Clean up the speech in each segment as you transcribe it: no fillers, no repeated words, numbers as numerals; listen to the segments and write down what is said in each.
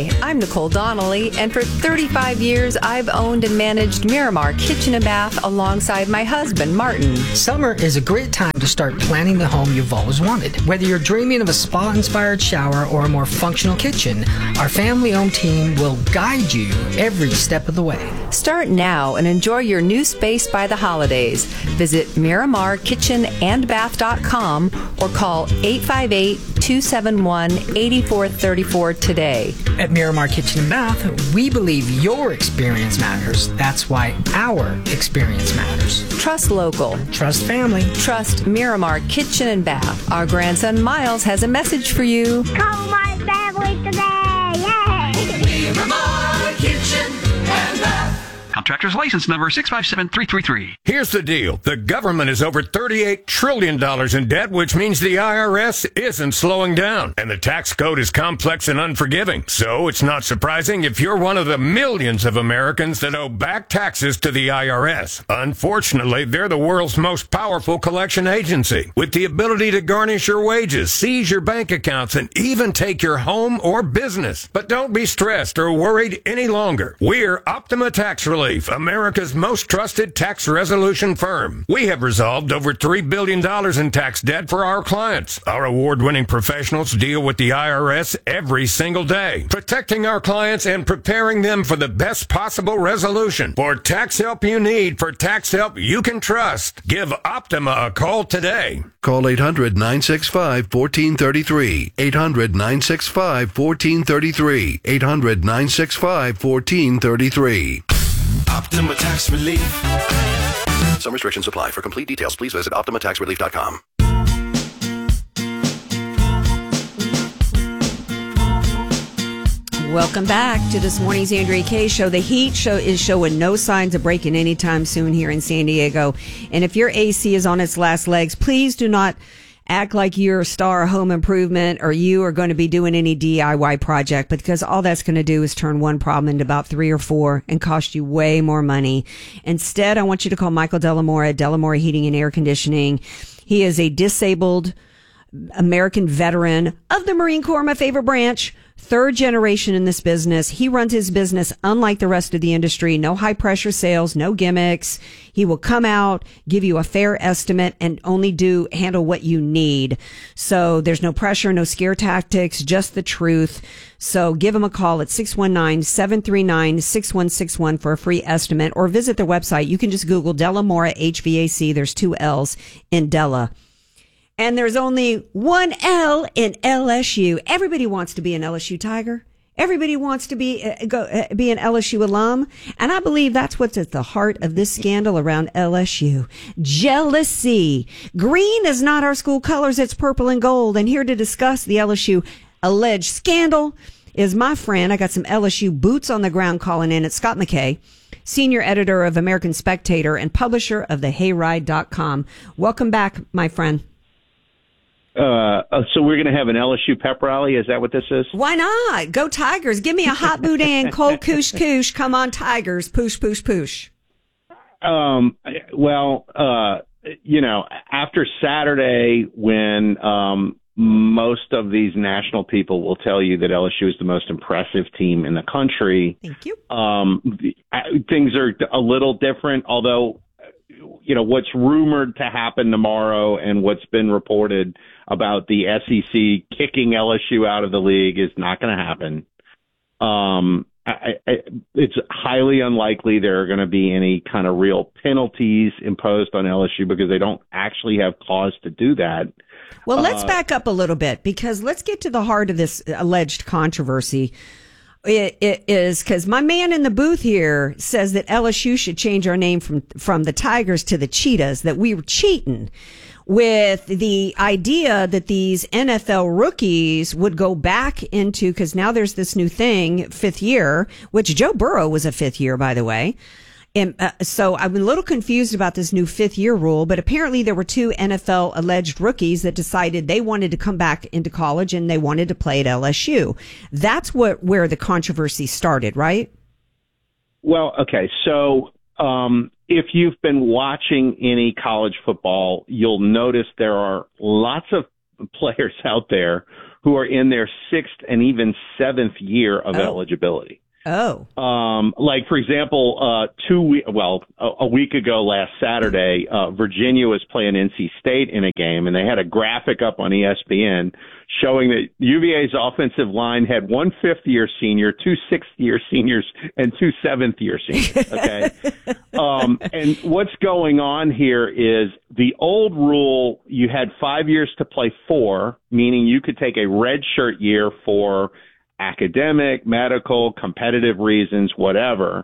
Hi, I'm Nicole Donnelly, and for 35 years, I've owned and managed Miramar Kitchen and Bath alongside my husband, Martin. Summer is a great time to start planning the home you've always wanted. Whether you're dreaming of a spa-inspired shower or a more functional kitchen, our family-owned team will guide you every step of the way. Start now and enjoy your new space by the holidays. Visit MiramarKitchenandBath.com or call 858-271-8434 today. At Miramar Kitchen and Bath, we believe your experience matters. That's why our experience matters. Trust local. Trust family. Trust Miramar Kitchen and Bath. Our grandson Miles has a message for you. Call my family today! Yay! Miramar Kitchen and Bath. Contractor's license number 657333. Here's the deal. The government is over $38 trillion in debt, which means the IRS isn't slowing down. And the tax code is complex and unforgiving. So it's not surprising if you're one of the millions of Americans that owe back taxes to the IRS. Unfortunately, they're the world's most powerful collection agency, with the ability to garnish your wages, seize your bank accounts, and even take your home or business. But don't be stressed or worried any longer. We're Optima Tax Relief, America's most trusted tax resolution firm. We have resolved over $3 billion in tax debt for our clients. Our award-winning professionals deal with the IRS every single day, protecting our clients and preparing them for the best possible resolution. For tax help you need, for tax help you can trust, give Optima a call today. Call 800-965-1433. 800-965-1433. 800-965-1433. Optima Tax Relief. Some restrictions apply. For complete details, please visit OptimaTaxRelief.com. Welcome back to this morning's Andrea Kaye Show. The heat is showing no signs of breaking anytime soon here in San Diego. And if your AC is on its last legs, please do not act like you're a star home improvement or you are going to be doing any DIY project, because all that's going to do is turn one problem into about 3 or 4 and cost you way more money. Instead, I want you to call Michael Delamora at Delamora Heating and Air Conditioning. He is a disabled American veteran of the Marine Corps, my favorite branch. 3rd generation in this business. He runs his business unlike the rest of the industry. No high pressure sales, no gimmicks. He will come out, give you a fair estimate, and only handle what you need. So there's no pressure, no scare tactics, just the truth. So give him a call at 619-739-6161 for a free estimate, or visit their website. You can just Google Delamora HVAC. There's 2 L's in Della. And there's only one L in LSU. Everybody wants to be an LSU Tiger. Everybody wants to be an LSU alum. And I believe that's what's at the heart of this scandal around LSU. Jealousy. Green is not our school colors. It's purple and gold. And here to discuss the LSU alleged scandal is my friend. I got some LSU boots on the ground calling in. It's Scott McKay, senior editor of American Spectator and publisher of thehayride.com. Welcome back, my friend. So we're going to have an LSU pep rally. Is that what this is? Why not? Go Tigers. Give me a hot boudin, cold koosh koosh. Come on, Tigers. Poosh, poosh, poosh. After Saturday, when most of these national people will tell you that LSU is the most impressive team in the country. Thank you. Things are a little different, although, what's rumored to happen tomorrow and what's been reported about the SEC kicking LSU out of the league is not going to happen. It's highly unlikely there are going to be any kind of real penalties imposed on LSU because they don't actually have cause to do that. Well, let's back up a little bit, because let's get to the heart of this alleged controversy. It is because my man in the booth here says that LSU should change our name from the Tigers to the Cheetahs, that we were cheating, with the idea that these NFL rookies would go back into, because now there's this new thing, 5th year, which Joe Burrow was a 5th year, by the way. And so I'm a little confused about this new 5th year rule, but apparently there were 2 NFL alleged rookies that decided they wanted to come back into college and they wanted to play at LSU. That's where the controversy started, right? Well, okay. So if you've been watching any college football, you'll notice there are lots of players out there who are in their 6th and even 7th year of eligibility. Oh. Like, for example, a week ago last Saturday, Virginia was playing NC State in a game, and they had a graphic up on ESPN showing that UVA's offensive line had 1 5th-year senior, 2 6th-year seniors, and 2 7th-year seniors. Okay. And what's going on here is the old rule, you had 5 years to play 4, meaning you could take a redshirt year for academic, medical, competitive reasons, whatever.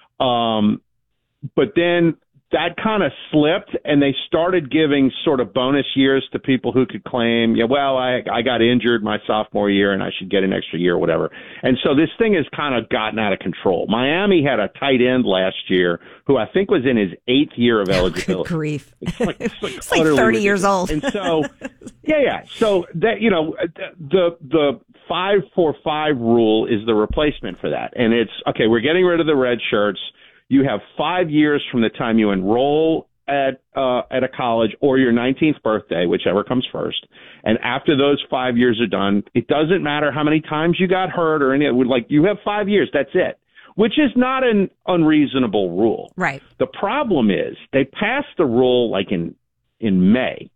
But then that kind of slipped, and they started giving sort of bonus years to people who could claim, I got injured my sophomore year and I should get an extra year or whatever. And so this thing has kind of gotten out of control. Miami had a tight end last year who I think was in his 8th year of eligibility. Good grief. It's like 30 ridiculous. years old. And so, yeah. So that, the 5-4-5 rule is the replacement for that. And it's, okay, we're getting rid of the red shirts. You have 5 years from the time you enroll at a college or your 19th birthday, whichever comes first. And after those 5 years are done, it doesn't matter how many times you got hurt or anything. Like, you have 5 years. That's it, which is not an unreasonable rule. Right. The problem is they passed the rule like in May.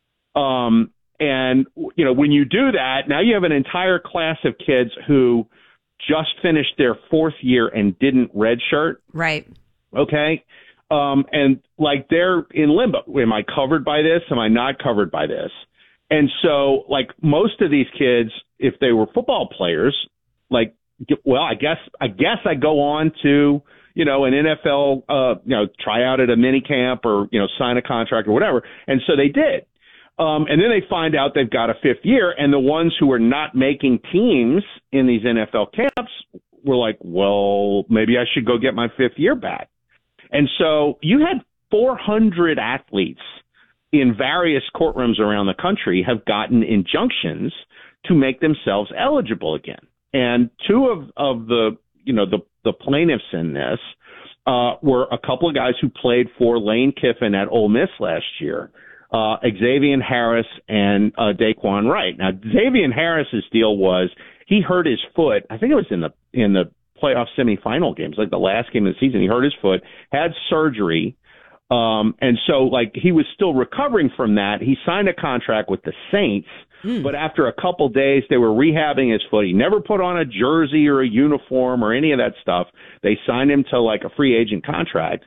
And, when you do that, now you have an entire class of kids who just finished their 4th year and didn't redshirt. Right. Okay. And like they're in limbo. Am I covered by this? Am I not covered by this? And so like most of these kids, if they were football players, like, well, I guess I go on to, an NFL, try out at a mini camp or, sign a contract or whatever. And so they did. And then they find out they've got a 5th year, and the ones who are not making teams in these NFL camps were like, well, maybe I should go get my 5th year back. And so you had 400 athletes in various courtrooms around the country have gotten injunctions to make themselves eligible again. And 2 of the plaintiffs in this were a couple of guys who played for Lane Kiffin at Ole Miss last year. Xavier Harris and Daquan Wright. Now, Xavier Harris's deal was he hurt his foot. I think it was in the playoff semifinal games, like the last game of the season. He hurt his foot, had surgery, and so like he was still recovering from that. He signed a contract with the Saints, but after a couple days, they were rehabbing his foot. He never put on a jersey or a uniform or any of that stuff. They signed him to like a free agent contract.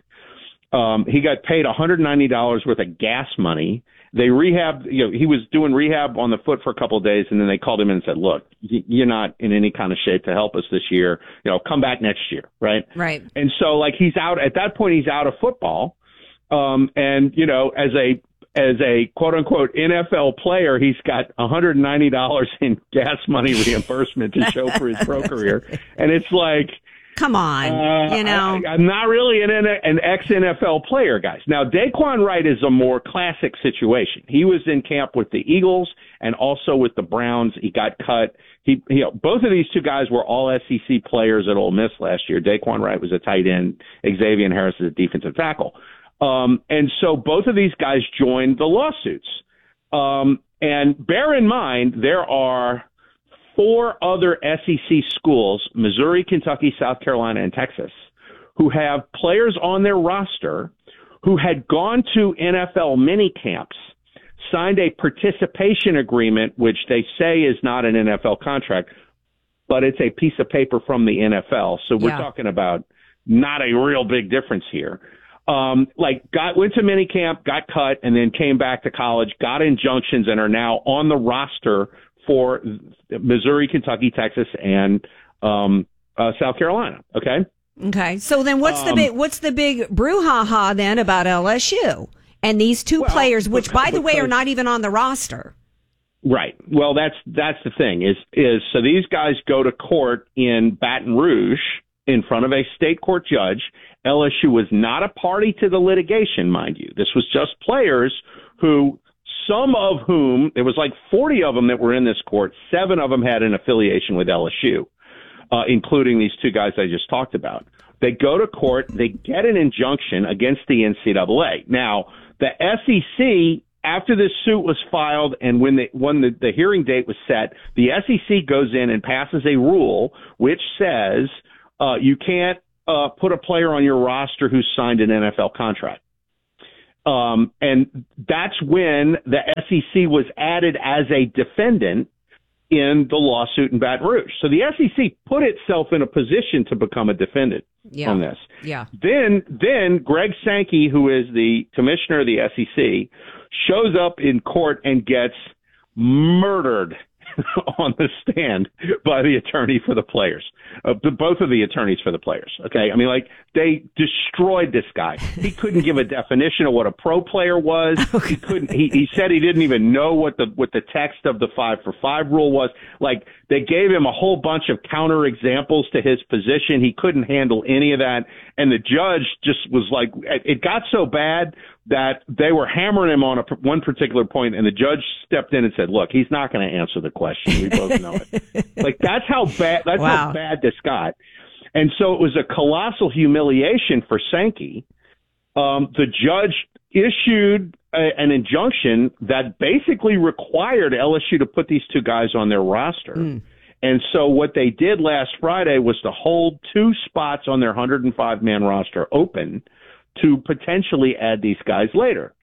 He got paid $190 worth of gas money. They rehabbed, he was doing rehab on the foot for a couple of days, and then they called him in and said, look, you're not in any kind of shape to help us this year. Come back next year, right? Right. And so, like, he's out, at that point, he's out of football. And, as a quote-unquote NFL player, he's got $190 in gas money reimbursement to show for his pro career. And it's like, come on, I'm not really an ex-NFL player, guys. Now, Daquan Wright is a more classic situation. He was in camp with the Eagles and also with the Browns. He got cut. Both of these 2 guys were all SEC players at Ole Miss last year. Daquan Wright was a tight end. Xavier Harris is a defensive tackle. And so both of these guys joined the lawsuits. And bear in mind, there are 4 other SEC schools, Missouri, Kentucky, South Carolina, and Texas, who have players on their roster who had gone to NFL mini camps, signed a participation agreement, which they say is not an NFL contract, but it's a piece of paper from the NFL. So we're talking about not a real big difference here. Went to mini camp, got cut, and then came back to college, got injunctions, and are now on the roster for Missouri, Kentucky, Texas, and South Carolina. Okay. So then, what's the big brouhaha then about LSU and these 2 players, which by the way are not even on the roster? Right. Well, that's the thing is so these guys go to court in Baton Rouge in front of a state court judge. LSU was not a party to the litigation, mind you. This was just players who. Some of whom, there was like 40 of them that were in this court. 7 of them had an affiliation with LSU, including these 2 guys I just talked about. They go to court. They get an injunction against the NCAA. Now, the SEC after this suit was filed and when the hearing date was set, the SEC goes in and passes a rule which says you can't put a player on your roster who's signed an NFL contract. And that's when the SEC was added as a defendant in the lawsuit in Baton Rouge. So the SEC put itself in a position to become a defendant on this. Yeah. Then Greg Sankey, who is the commissioner of the SEC, shows up in court and gets murdered on the stand by the attorney for the players, both of the attorneys for the players. Okay. I mean, like, they destroyed this guy. He couldn't give a definition of what a pro player was. He couldn't, he said he didn't even know what the text of the 5-for-5 rule was. Like, they gave him a whole bunch of counter examples to his position. He couldn't handle any of that. And the judge just was like, it got so bad that they were hammering him on one particular point, and the judge stepped in and said, look, he's not going to answer the question. We both know it. Like, that's how bad how bad this got. And so it was a colossal humiliation for Sankey. The judge issued an injunction that basically required LSU to put these two guys on their roster. And so what they did last Friday was to hold 2 spots on their 105-man roster open to potentially add these guys later.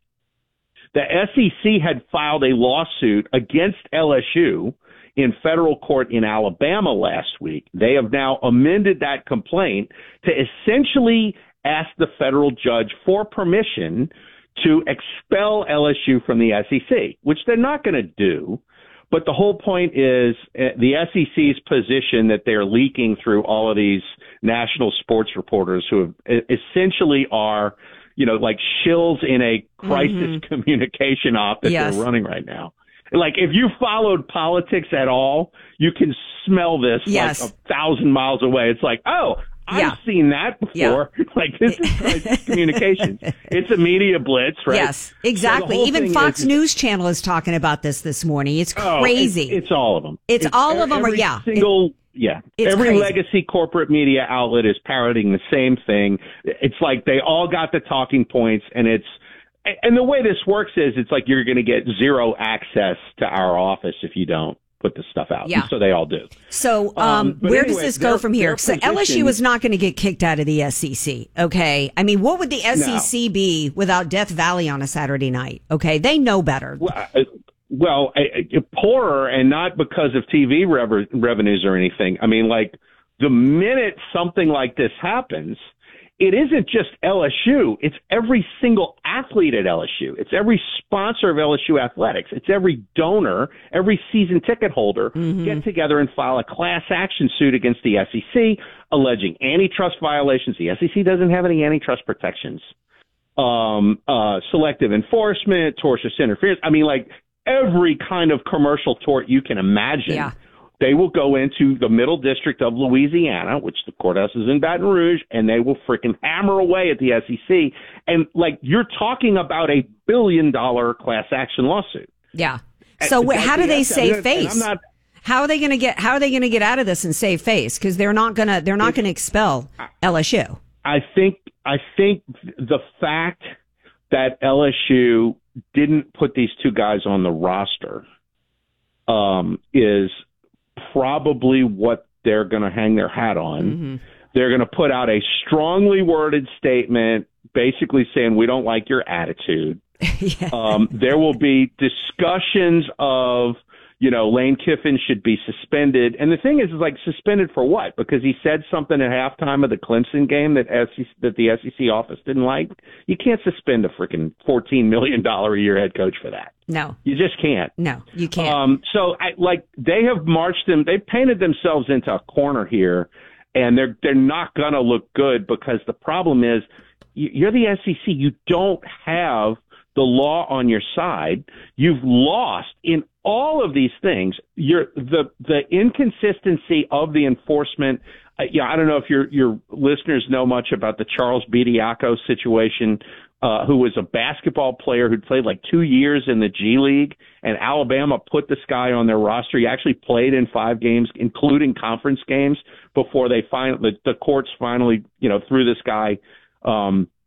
The SEC had filed a lawsuit against LSU in federal court in Alabama last week. They have now amended that complaint to essentially ask the federal judge for permission to expel LSU from the SEC, which they're not going to do. But the whole point is the SEC's position that they're leaking through all of these national sports reporters who have essentially are, like shills in a crisis communication op that they're running right now. Like, if you followed politics at all, you can smell this like 1,000 miles away. It's like, oh, I've seen that before. Like, this is crisis communication. It's a media blitz, right? Yes, exactly. So even Fox News Channel is talking about this morning. It's crazy. It's all of them. It's all of them. Every crazy. Legacy corporate media outlet is parroting the same thing. It's like they all got the talking points, and the way this works is it's like you're going to get zero access to our office if you don't put this stuff out. Yeah. So they all do. So where does this go from here? So LSU is not going to get kicked out of the SEC. Okay. I mean, what would the SEC be without Death Valley on a Saturday night? Okay. They know better. Well, poorer, and not because of TV revenues or anything. I mean, like, the minute something like this happens, it isn't just LSU. It's every single athlete at LSU. It's every sponsor of LSU athletics. It's every donor, every season ticket holder get together and file a class action suit against the SEC alleging antitrust violations. The SEC doesn't have any antitrust protections. Selective enforcement, tortious interference. I mean, like, every kind of commercial tort you can imagine. Yeah. They will go into the Middle District of Louisiana, which the courthouse is in Baton Rouge, and they will freaking hammer away at the SEC. And, like, you're talking about $1 billion class action lawsuit. Yeah. So how do they save face? How are they going to get out of this and save face? Because they're not going to expel LSU. I think the fact that LSU didn't put these two guys on the roster is probably what they're going to hang their hat on. They're going to put out a strongly worded statement basically saying, we don't like your attitude. There will be discussions of, Lane Kiffin should be suspended. And the thing is, like, suspended for what? Because he said something at halftime of the Clemson game that the SEC office didn't like? You can't suspend a freaking $14 million a year head coach for that. No. You just can't. No, you can't. So, they have they've painted themselves into a corner here, and they're not going to look good because the problem is you're the SEC. You don't have the law on your side. You've lost in all of these things. The inconsistency of the enforcement. I don't know if your listeners know much about the Charles Bediako situation, who was a basketball player who'd played like 2 years in the G League, and Alabama put this guy on their roster. He actually played in 5 games, including conference games, before the courts finally, threw this guy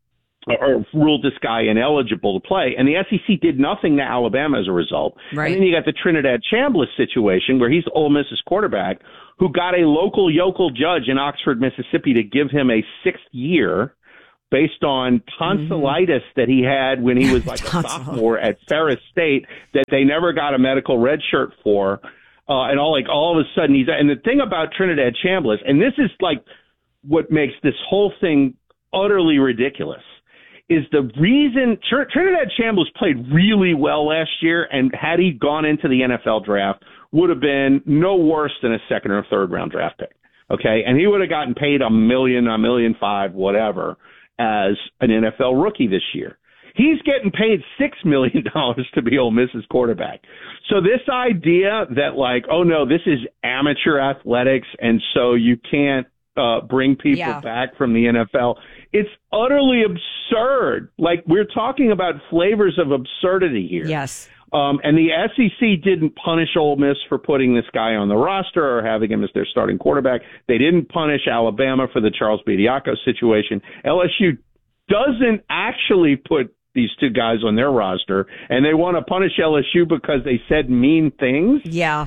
or ruled this guy ineligible to play. And the SEC did nothing to Alabama as a result. Right. And then you got the Trinidad Chambliss situation where he's Ole Miss's quarterback who got a local yokel judge in Oxford, Mississippi to give him a 6th year based on tonsillitis that he had when he was like a sophomore at Ferris State that they never got a medical red shirt for. And all of a sudden and the thing about Trinidad Chambliss, and this is like what makes this whole thing utterly ridiculous, is the reason Trinidad Chambliss played really well last year, and had he gone into the NFL draft, would have been no worse than a 2nd or 3rd round draft pick. Okay. And he would have gotten paid $1 million, $1.5 million, whatever, as an NFL rookie this year. He's getting paid $6 million to be Ole Miss's quarterback. So this idea that like, oh no, this is amateur athletics, and so you can't bring people back from the NFL, it's utterly absurd. Like, we're talking about flavors of absurdity here. Yes. And the SEC didn't punish Ole Miss for putting this guy on the roster or having him as their starting quarterback. They didn't punish Alabama for the Charles Bediako situation. LSU doesn't actually put these two guys on their roster, and they want to punish LSU because they said mean things. Yeah.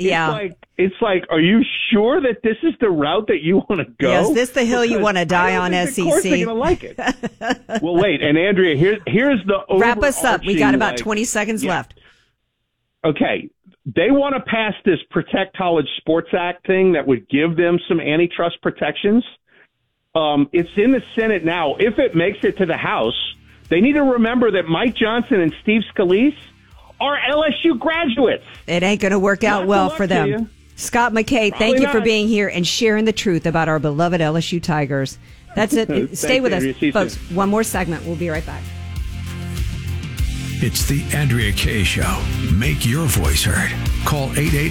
It's like, are you sure that this is the route that you want to go? Yes, this the hill you want to die on, SEC. Of course they're going to like it. Well, wait, and Andrea, here's the wrap us up. We got about 20 seconds left. Okay. They want to pass this Protect College Sports Act thing that would give them some antitrust protections. It's in the Senate now. If it makes it to the House, they need to remember that Mike Johnson and Steve Scalise are LSU graduates. It ain't going to work out well for them. Scott McKay, thank you for being here and sharing the truth about our beloved LSU Tigers. That's it. Stay with us, folks. One more segment. We'll be right back. It's the Andrea Kaye Show. Make your voice heard. Call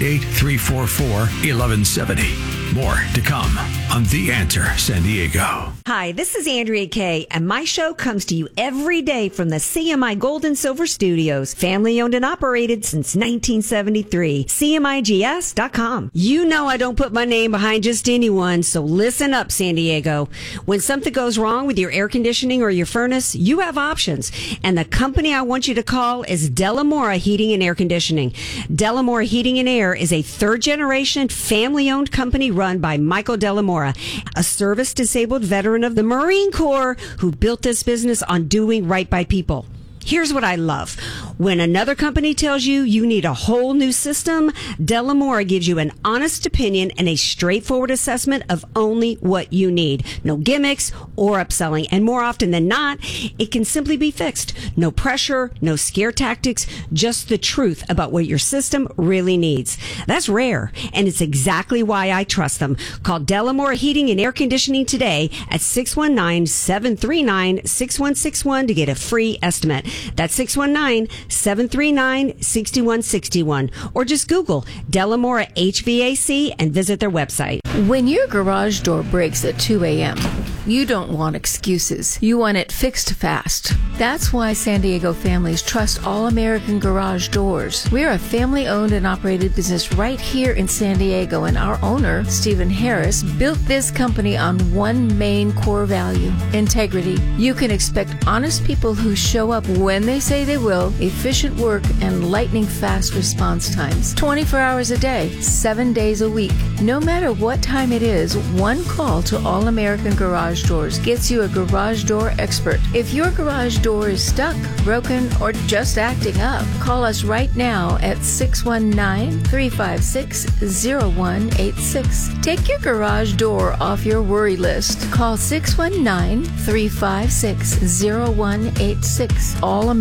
888-344-1170. More to come on The Answer San Diego. Hi, this is Andrea Kaye, and my show comes to you every day from the CMI Gold and Silver Studios, family owned and operated since 1973. CMIGS.com. You know I don't put my name behind just anyone, so listen up, San Diego. When something goes wrong with your air conditioning or your furnace, you have options, and the company I want you to call is Delamora Heating and Air Conditioning. Delamora Heating and Air is a 3rd-generation, family-owned company run by Michael Delamora, a service-disabled veteran of the Marine Corps who built this business on doing right by people. Here's what I love. When another company tells you you need a whole new system, Delamora gives you an honest opinion and a straightforward assessment of only what you need. No gimmicks or upselling. And more often than not, it can simply be fixed. No pressure, no scare tactics, just the truth about what your system really needs. That's rare, and it's exactly why I trust them. Call Delamora Heating and Air Conditioning today at 619-739-6161 to get a free estimate. That's 619-739-6161. Or just Google Delamora HVAC and visit their website. When your garage door breaks at 2 a.m., you don't want excuses. You want it fixed fast. That's why San Diego families trust All American Garage Doors. We're a family-owned and operated business right here in San Diego, and our owner, Stephen Harris, built this company on one main core value: integrity. You can expect honest people who show up when they say they will, efficient work, and lightning-fast response times. 24 hours a day, 7 days a week. No matter what time it is, one call to All American Garage Doors gets you a garage door expert. If your garage door is stuck, broken, or just acting up, call us right now at 619-356-0186. Take your garage door off your worry list. Call 619-356-0186.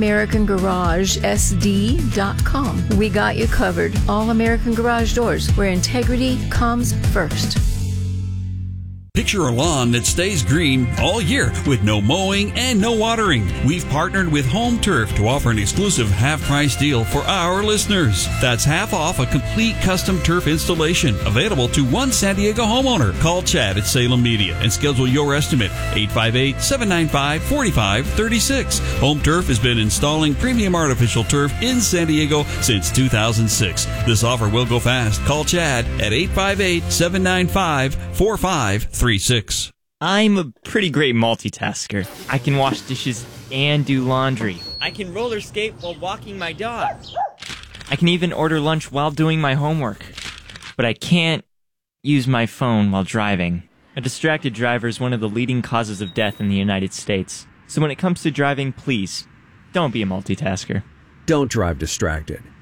AllAmericanGarageSD.com. We got you covered. All American Garage Doors, where integrity comes first. Picture a lawn that stays green all year with no mowing and no watering. We've partnered with Home Turf to offer an exclusive half-price deal for our listeners. That's half off a complete custom turf installation available to one San Diego homeowner. Call Chad at Salem Media and schedule your estimate. 858-795-4536. Home Turf has been installing premium artificial turf in San Diego since 2006. This offer will go fast. Call Chad at 858-795-4536. I'm a pretty great multitasker. I can wash dishes and do laundry. I can roller skate while walking my dog. I can even order lunch while doing my homework. But I can't use my phone while driving. A distracted driver is one of the leading causes of death in the United States. So when it comes to driving, please, don't be a multitasker. Don't drive distracted.